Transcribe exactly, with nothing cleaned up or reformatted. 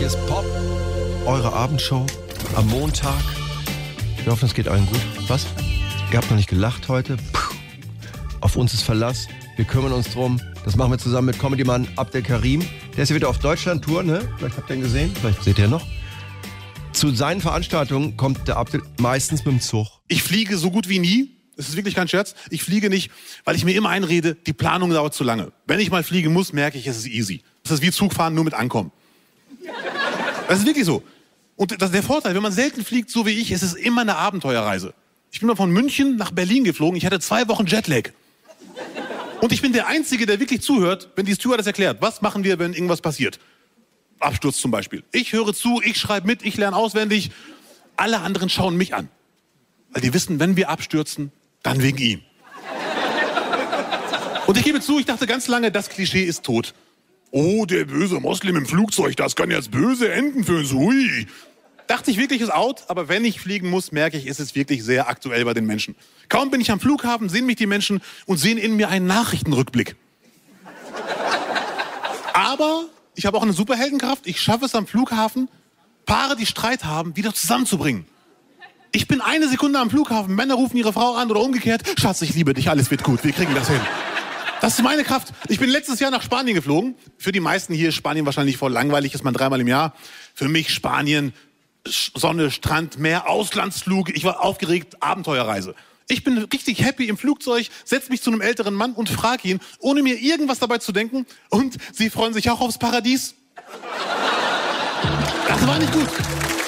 Hier ist Pop, eure Abendshow am Montag. Wir hoffen, es geht allen gut. Was? Ihr habt noch nicht gelacht heute? Puh. Auf uns ist Verlass. Wir kümmern uns drum. Das machen wir zusammen mit Comedy-Mann Abdel Karim. Der ist ja wieder auf Deutschland-Tour, ne? Vielleicht habt ihr ihn gesehen, vielleicht seht ihr noch. Zu seinen Veranstaltungen kommt der Abdel meistens mit dem Zug. Ich fliege so gut wie nie. Das ist wirklich kein Scherz. Ich fliege nicht, weil ich mir immer einrede, die Planung dauert zu lange. Wenn ich mal fliegen muss, merke ich, es ist easy. Das ist wie Zugfahren, nur mit Ankommen. Das ist wirklich so. Und das, der Vorteil, wenn man selten fliegt, so wie ich, ist es immer eine Abenteuerreise. Ich bin mal von München nach Berlin geflogen. Ich hatte zwei Wochen Jetlag. Und ich bin der Einzige, der wirklich zuhört, wenn die Stewardess erklärt, was machen wir, wenn irgendwas passiert. Absturz zum Beispiel. Ich höre zu, ich schreibe mit, ich lerne auswendig. Alle anderen schauen mich an. Weil die wissen, wenn wir abstürzen, dann wegen ihm. Und ich gebe zu, ich dachte ganz lange, das Klischee ist tot. Oh, der böse Moslem im Flugzeug, das kann jetzt böse enden für uns. Hui. Dachte ich wirklich, ist out, aber wenn ich fliegen muss, merke ich, ist es wirklich sehr aktuell bei den Menschen. Kaum bin ich am Flughafen, sehen mich die Menschen und sehen in mir einen Nachrichtenrückblick. Aber ich habe auch eine Superheldenkraft. Ich schaffe es am Flughafen, Paare, die Streit haben, wieder zusammenzubringen. Ich bin eine Sekunde am Flughafen, Männer rufen ihre Frau an oder umgekehrt. Schatz, ich liebe dich, alles wird gut, wir kriegen das hin. Das ist meine Kraft. Ich bin letztes Jahr nach Spanien geflogen. Für die meisten hier ist Spanien wahrscheinlich voll langweilig, ist man dreimal im Jahr. Für mich Spanien, Sonne, Strand, Meer, Auslandsflug. Ich war aufgeregt, Abenteuerreise. Ich bin richtig happy im Flugzeug, setze mich zu einem älteren Mann und frage ihn, ohne mir irgendwas dabei zu denken, und Sie freuen sich auch aufs Paradies? Das war nicht gut.